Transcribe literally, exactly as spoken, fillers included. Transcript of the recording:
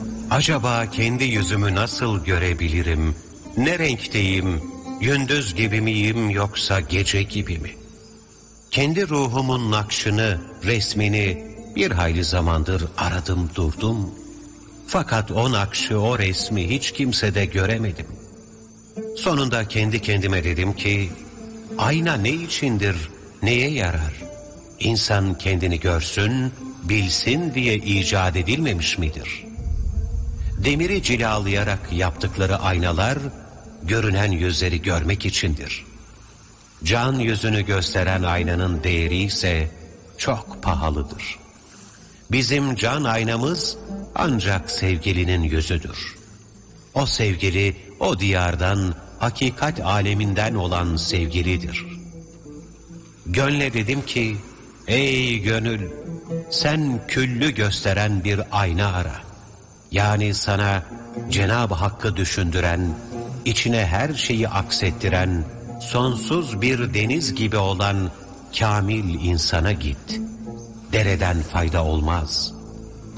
Acaba kendi yüzümü nasıl görebilirim? Ne renkteyim? Gündüz gibi miyim yoksa gece gibi mi? Kendi ruhumun nakşını, resmini bir hayli zamandır aradım durdum. Fakat o nakşı, o resmi hiç kimsede göremedim. Sonunda kendi kendime dedim ki, ayna ne içindir, neye yarar? İnsan kendini görsün, bilsin diye icat edilmemiş midir? Demiri cilalayarak yaptıkları aynalar, görünen yüzleri görmek içindir. Can yüzünü gösteren aynanın değeri ise çok pahalıdır. Bizim can aynamız ancak sevgilinin yüzüdür. O sevgili, o diyardan, hakikat aleminden olan sevgilidir. Gönle dedim ki, ey gönül, sen küllü gösteren bir ayna ara. Yani sana Cenab-ı Hakk'ı düşündüren, içine her şeyi aksettiren, sonsuz bir deniz gibi olan kamil insana git. Dereden fayda olmaz.